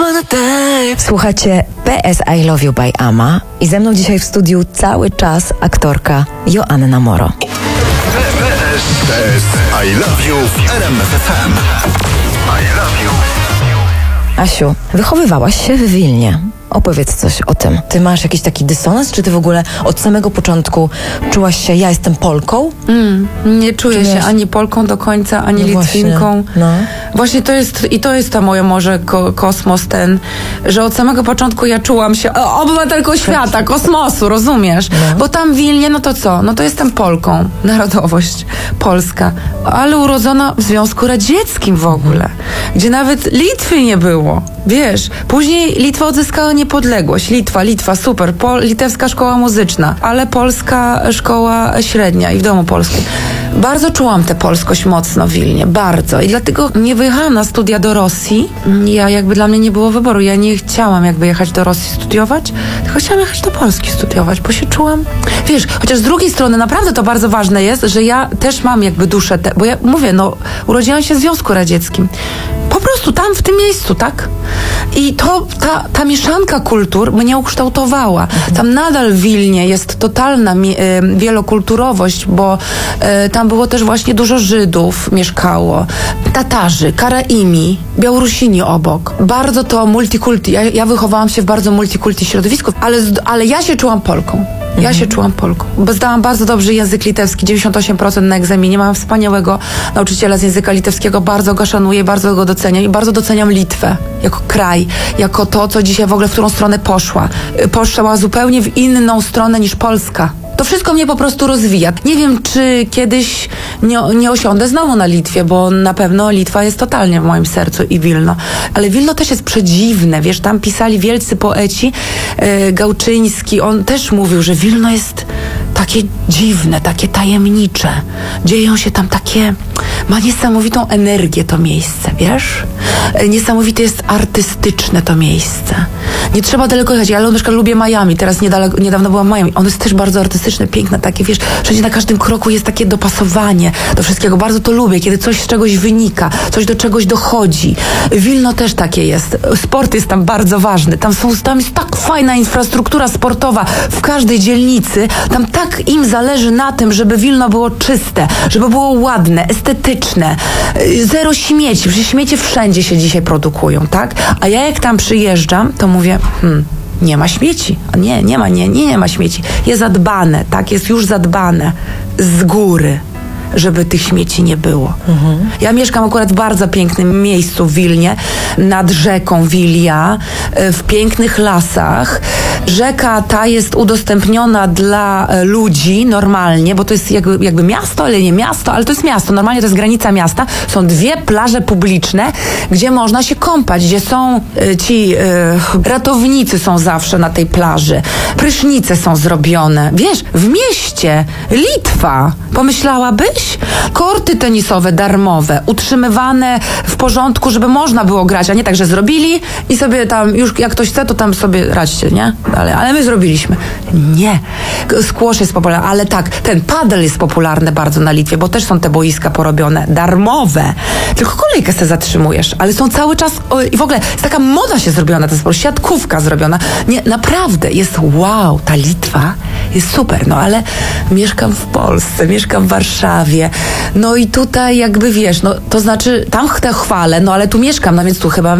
Słuchacie PS I Love You by Ama i ze mną dzisiaj w studiu cały czas aktorka Joanna Moro. PS I Love You w RMF FM. I love you. Asiu, wychowywałaś się w Wilnie. Opowiedz coś o tym. Ty masz jakiś taki dysonans, czy ty w ogóle od samego początku czułaś się, ja jestem Polką? Nie czuję się ani Polką do końca, ani Litwinką. Właśnie to jest ta moja może kosmos ten, że od samego początku ja czułam się obywatelką świata, kosmosu, rozumiesz? Bo tam w Wilnie, no to co? No to jestem Polką, narodowość polska, ale urodzona w Związku Radzieckim w ogóle, gdzie nawet Litwy nie było. Wiesz, później Litwa odzyskała niepodległość. Litwa, super. Litewska szkoła muzyczna, ale polska szkoła średnia i w domu polskim. Bardzo czułam tę polskość mocno w Wilnie, bardzo. I dlatego nie wyjechałam na studia do Rosji. Dla mnie nie było wyboru. Ja nie chciałam jechać do Rosji studiować, tylko chciałam jechać do Polski studiować, bo się czułam... Wiesz, chociaż z drugiej strony naprawdę to bardzo ważne jest, że ja też mam duszę, bo ja mówię, urodziłam się w Związku Radzieckim. Po prostu tam, w tym miejscu, tak? I ta mieszanka kultur mnie ukształtowała. Tam nadal w Wilnie jest totalna wielokulturowoja, bo tam było też właśnie dużo Żydów mieszkało, Tatarzy, Karaimi, Białorusini obok. Bardzo to multikulti. Ja wychowałam się w bardzo multikulti środowisku, ale ja się czułam Polką. Ja się czułam Polką, bo zdałam bardzo dobrze język litewski, 98% na egzaminie. Mam wspaniałego nauczyciela z języka litewskiego, bardzo go szanuję, bardzo go doceniam i bardzo doceniam Litwę jako kraj, jako to, co dzisiaj w ogóle, w którą stronę poszła. Poszła zupełnie w inną stronę niż Polska. To wszystko mnie po prostu rozwija. Nie wiem, czy kiedyś nie osiądę znowu na Litwie, bo na pewno Litwa jest totalnie w moim sercu i Wilno. Ale Wilno też jest przedziwne, wiesz, tam pisali wielcy poeci, Gałczyński, on też mówił, że Wilno jest takie dziwne, takie tajemnicze. Dzieją się tam ma niesamowitą energię to miejsce, wiesz? Niesamowite jest artystyczne to miejsce. Nie trzeba daleko jechać. Ja na przykład lubię Miami, teraz niedawno byłam w Miami. Ono jest też bardzo artystyczne, piękne, takie, wiesz, wszędzie na każdym kroku jest takie dopasowanie do wszystkiego. Bardzo to lubię, kiedy coś z czegoś wynika, coś do czegoś dochodzi. Wilno też takie jest. Sport jest tam bardzo ważny. Tam jest tak fajna infrastruktura sportowa w każdej dzielnicy. Tam tak im zależy na tym, żeby Wilno było czyste, żeby było ładne, estetyczne. Zero śmieci. Przecież śmiecie wszędzie się dzisiaj produkują, tak? A ja jak tam przyjeżdżam, to mówię, nie ma śmieci. Nie ma śmieci. Jest zadbane, tak? Jest już zadbane z góry, żeby tych śmieci nie było. Ja mieszkam akurat w bardzo pięknym miejscu w Wilnie, nad rzeką Wilia, w pięknych lasach. Rzeka ta jest udostępniona dla ludzi normalnie, bo to jest jakby miasto, ale nie miasto, ale to jest miasto. Normalnie to jest granica miasta. Są 2 plaże publiczne, gdzie można się kąpać, gdzie są ci ratownicy są zawsze na tej plaży. Prysznice są zrobione. Wiesz, w mieście. Litwa. Pomyślałabyś? Korty tenisowe darmowe, utrzymywane w porządku, żeby można było grać, a nie tak, że zrobili i sobie tam już jak ktoś chce, to tam sobie radźcie, nie? Ale my zrobiliśmy. Nie. Squash jest popularny, ale tak, ten padel jest popularny bardzo na Litwie, bo też są te boiska porobione, darmowe. Tylko kolejkę sobie zatrzymujesz, ale są cały czas i w ogóle jest taka moda się zrobiona, to jest siatkówka zrobiona. Nie, naprawdę jest wow, ta Litwa jest super, ale mieszkam w Polsce, mieszkam w Warszawie, i tutaj wiesz, to znaczy tam te chwalę, ale tu mieszkam, więc tu chyba